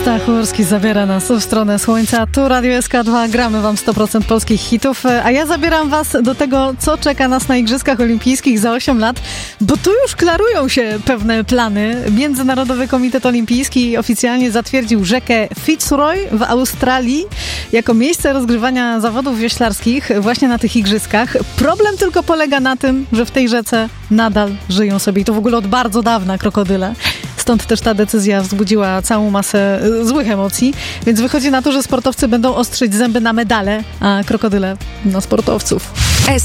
Stachurski zabiera nas w stronę słońca. Tu Radio SK2, gramy wam 100% polskich hitów, a ja zabieram was do tego, co czeka nas na Igrzyskach Olimpijskich za 8 lat, bo tu już klarują się pewne plany. Międzynarodowy Komitet Olimpijski oficjalnie zatwierdził rzekę Fitzroy w Australii jako miejsce rozgrywania zawodów wioślarskich właśnie na tych igrzyskach. Problem tylko polega na tym, że w tej rzece nadal żyją sobie, i to w ogóle od bardzo dawna, krokodyle. Stąd też ta decyzja wzbudziła całą masę złych emocji, więc wychodzi na to, że sportowcy będą ostrzyć zęby na medale, a krokodyle na sportowców.